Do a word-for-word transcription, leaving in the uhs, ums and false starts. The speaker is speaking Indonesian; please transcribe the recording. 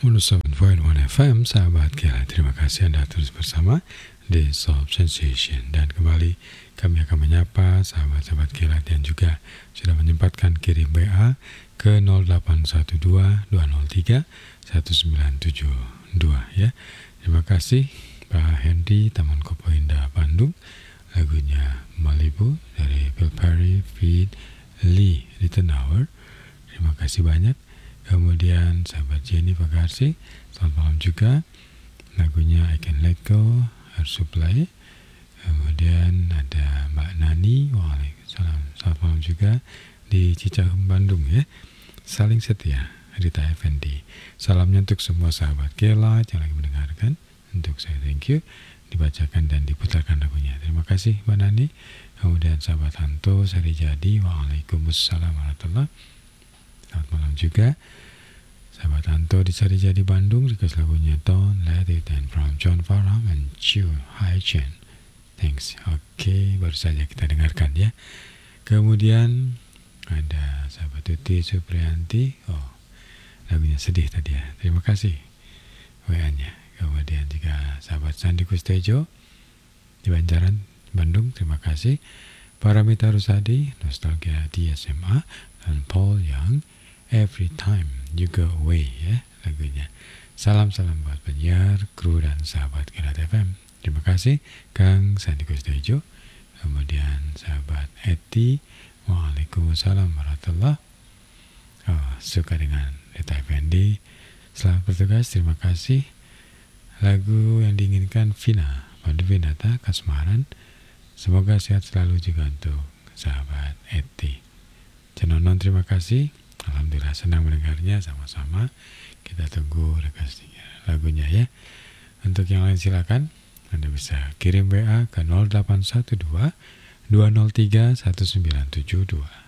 seratus tujuh koma satu F M, sahabat Kela. Terima kasih Anda terus bersama di Soul Sensation. Dan kembali kami akan menyapa sahabat-sahabat Kela dan juga sudah menyempatkan kirim W A ke nol delapan satu dua dua nol tiga satu sembilan tujuh dua ya. Terima kasih Pak Hendy, Taman Kopo Indah, Bandung. Lagunya Malibu dari Bill Perry, Feed Lee Rittenauer. Terima kasih banyak. Kemudian sahabat Jenny Pagarsi, selamat malam juga. Lagunya I Can Let Go, Air Supply. Kemudian ada Mbak Nani, waalaikumsalam, selamat malam juga di Cicahem, Bandung ya. Saling setia, Rita Effendi. Salamnya untuk semua sahabat Kela yang lagi mendengarkan. Untuk saya thank you, dibacakan dan diputarkan lagunya. Terima kasih Mbak Nani. Kemudian sahabat Hanto Sari Jadi, waalaikumsalam warahmatullahi. Selamat malam juga sahabat Anto di Sari Jadi, Bandung. Request lagunya Don't Let It End from John Farham and Chu Hai Chen. Thanks. Oke, okay, baru saja kita dengarkan ya. Kemudian ada sahabat Tuti Supriyanti. Oh, lagunya sedih tadi ya. Terima kasih W A-nya. Kemudian juga sahabat Sandi Kustejo di Banjaran, Bandung. Terima kasih. Paramita Rusadi, Nostalgia di S M A, dan Paul Young, Every Time You Go Away ya lagunya. Salam-salam buat penyiar, kru dan sahabat Kela F M. Terima kasih Kang Sandi Kustejo. Kemudian sahabat Eti, waalaikumsalam warahmatullahi. Oh, suka dengan Rita Effendi. Selamat bertugas, terima kasih. Lagu yang diinginkan Vina, Pandu Vinata, Kasmaran. Semoga sehat selalu juga untuk sahabat Eti. Cenonon, terima kasih. Alhamdulillah senang mendengarnya, sama-sama. Kita tunggu requestnya lagunya ya. Untuk yang lain silakan Anda bisa kirim W A ke nol delapan satu dua dua nol tiga satu sembilan tujuh dua.